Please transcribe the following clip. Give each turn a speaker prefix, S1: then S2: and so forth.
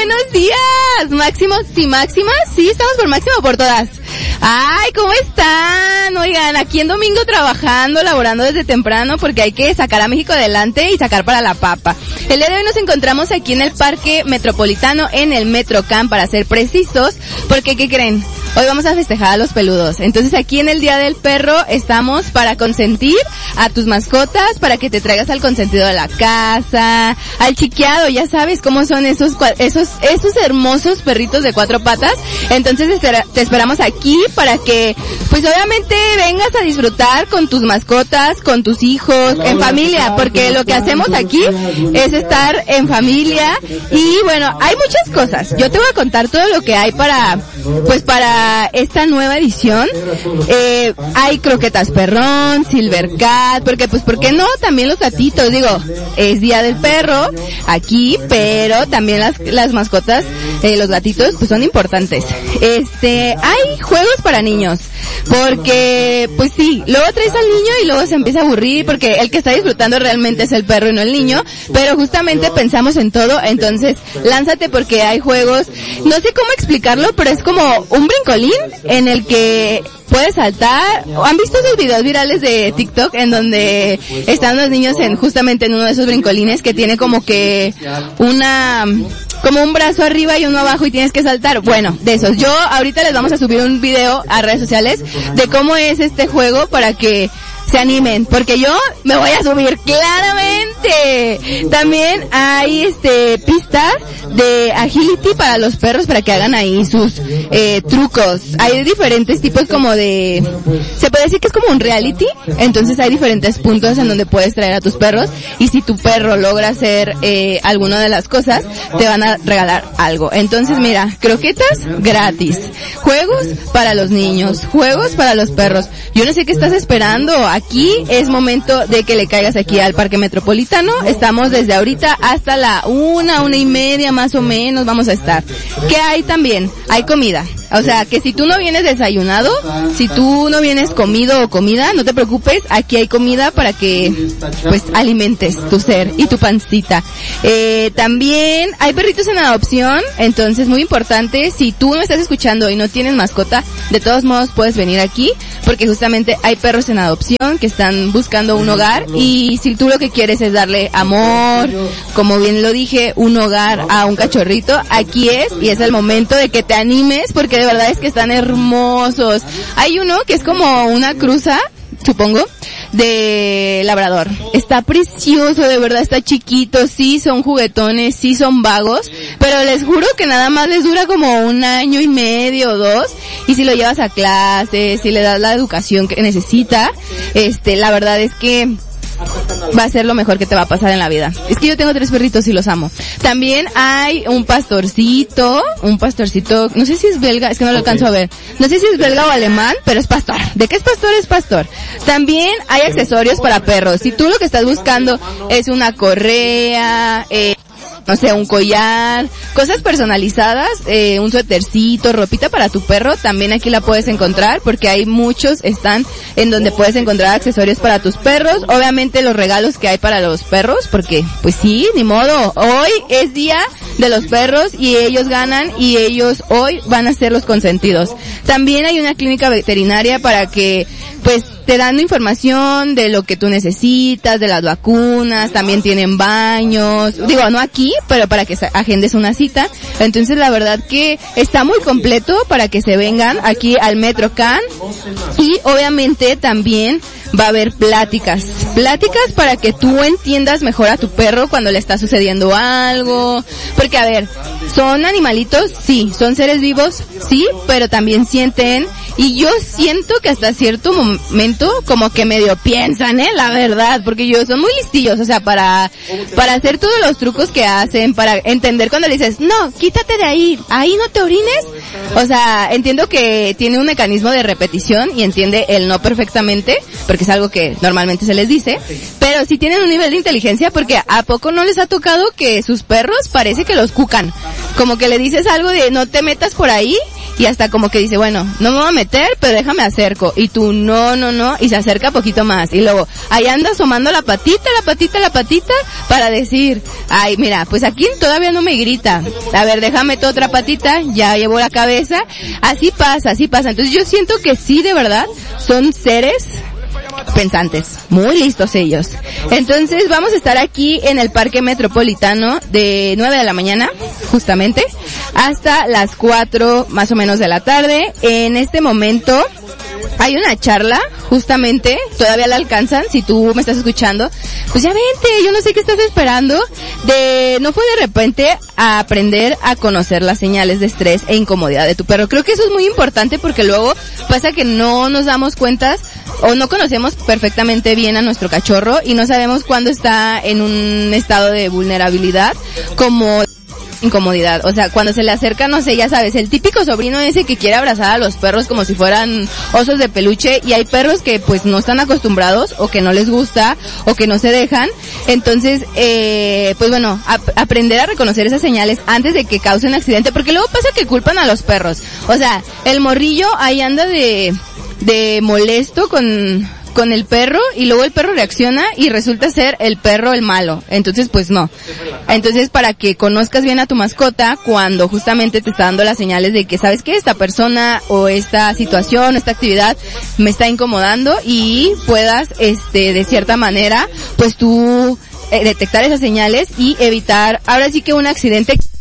S1: buenos días. Máximo, sí, Máxima, sí, estamos por Máximo o por todas. Ay, ¿cómo están? Oigan, aquí en domingo trabajando, laborando desde temprano porque hay que sacar a México adelante y sacar para la papa. El día de hoy nos encontramos aquí en el Parque Metropolitano, en el Metrocamp, para ser precisos, porque ¿qué creen? Hoy vamos a festejar a los peludos. Entonces aquí en el Día del Perro estamos para consentir a tus mascotas, para que te traigas al consentido de la casa, al chiqueado, ya sabes cómo son esos hermosos perritos de 4 patas. Entonces te esperamos aquí para que, pues obviamente vengas a disfrutar con tus mascotas, con tus hijos, en familia, porque lo que hacemos aquí es estar en familia. Y bueno, hay muchas cosas. Yo te voy a contar todo lo que hay para esta nueva edición. Hay croquetas perrón, Silver Cat, porque pues ¿por qué no? También los gatitos, digo, es Día del Perro aquí, pero también las mascotas, los gatitos, pues son importantes. Hay juegos para niños, porque pues sí, luego traes al niño y luego se empieza a aburrir, porque el que está disfrutando realmente es el perro y no el niño, pero justamente pensamos en todo. Entonces lánzate porque hay juegos, no sé cómo explicarlo, pero es como un brincolín en el que puedes saltar. ¿Han visto esos videos virales de TikTok en donde están los niños justamente en uno de esos brincolines que tiene como que como un brazo arriba y uno abajo y tienes que saltar? Bueno, de esos. Yo ahorita les vamos a subir un video a redes sociales de cómo es este juego para que se animen, porque yo me voy a subir claramente. También hay pistas de agility para los perros para que hagan ahí sus trucos. Hay diferentes tipos como se puede decir que es como un reality, entonces hay diferentes puntos en donde puedes traer a tus perros y si tu perro logra hacer alguna de las cosas, te van a regalar algo. Entonces mira, croquetas gratis, juegos para los niños, juegos para los perros. Yo no sé qué estás esperando. Aquí es momento de que le caigas aquí al Parque Metropolitano. Estamos desde ahorita hasta la 1:30 más o menos vamos a estar. ¿Qué hay también? Hay comida. O sea, que si tú no vienes desayunado, si tú no vienes comido o comida, no te preocupes, aquí hay comida para que, pues, alimentes tu ser y tu pancita. También hay perritos en adopción, entonces muy importante, si tú no estás escuchando y no tienes mascota, de todos modos puedes venir aquí, porque justamente hay perros en adopción que están buscando un hogar, y si tú lo que quieres es darle amor, como bien lo dije, un hogar a un cachorrito, aquí es, y es el momento de que te animes, porque de verdad es que están hermosos. Hay uno que es como una cruza, supongo, de labrador. Está precioso, de verdad, está chiquito, sí son juguetones, sí son vagos, pero les juro que nada más les dura como 1 año y medio o 2, y si lo llevas a clases, si le das la educación que necesita, la verdad es que va a ser lo mejor que te va a pasar en la vida. Es que yo tengo 3 perritos y los amo. También hay un pastorcito, no sé si es belga, es que no lo alcanzo a ver. No sé si es belga o alemán, pero es pastor. ¿De qué es pastor? Es pastor. También hay accesorios para perros. Si tú lo que estás buscando es una correa, no sé, un collar, cosas personalizadas, un suétercito, ropita para tu perro, también aquí la puedes encontrar, porque hay muchos están en donde puedes encontrar accesorios para tus perros. Obviamente los regalos que hay para los perros, porque pues sí, ni modo, hoy es día de los perros y ellos ganan y ellos hoy van a ser los consentidos. También hay una clínica veterinaria para que pues te dan información de lo que tú necesitas, de las vacunas, también tienen baños, digo, no aquí, pero para que agendes una cita. Entonces la verdad que está muy completo para que se vengan aquí al Metrocamp, y obviamente también va a haber pláticas para que tú entiendas mejor a tu perro cuando le está sucediendo algo, porque a ver, son animalitos, sí, son seres vivos, sí, pero también sienten, y yo siento que hasta cierto momento como que medio piensan, la verdad, porque ellos son muy listillos, o sea, para hacer todos los trucos que hacen, para entender cuando le dices, no, quítate de ahí no te orines, o sea, entiendo que tiene un mecanismo de repetición y entiende el no perfectamente, porque es algo que normalmente se les dice, pero sí tienen un nivel de inteligencia, porque ¿a poco no les ha tocado que sus perros parece que los cucan? Como que le dices algo de no te metas por ahí y hasta como que dice, bueno, no me voy a meter, pero déjame acerco. Y tú, no, y se acerca poquito más. Y luego, ahí anda asomando la patita, para decir, ay, mira, pues aquí todavía no me grita. A ver, déjame tu otra patita, ya llevo la cabeza. Así pasa. Entonces yo siento que sí, de verdad, son seres pensantes, muy listos ellos. Entonces vamos a estar aquí en el Parque Metropolitano de 9 de la mañana, justamente, hasta las 4 más o menos de la tarde. En este momento hay una charla, justamente, todavía la alcanzan, si tú me estás escuchando, pues ya vente, yo no sé qué estás esperando, no fue de repente a aprender a conocer las señales de estrés e incomodidad de tu perro. Creo que eso es muy importante porque luego pasa que no nos damos cuenta o no conocemos perfectamente bien a nuestro cachorro y no sabemos cuándo está en un estado de vulnerabilidad como incomodidad. O sea, cuando se le acerca, no sé, ya sabes, el típico sobrino ese que quiere abrazar a los perros como si fueran osos de peluche, y hay perros que pues no están acostumbrados o que no les gusta o que no se dejan. Entonces, pues bueno, aprender a reconocer esas señales antes de que cause un accidente, porque luego pasa que culpan a los perros. O sea, el morrillo ahí anda de molesto con el perro y luego el perro reacciona y resulta ser el perro el malo. Entonces, pues no. Entonces, para que conozcas bien a tu mascota cuando justamente te está dando las señales de que sabes que esta persona o esta situación o esta actividad me está incomodando y puedas, de cierta manera, pues tú detectar esas señales y evitar, ahora sí que un accidente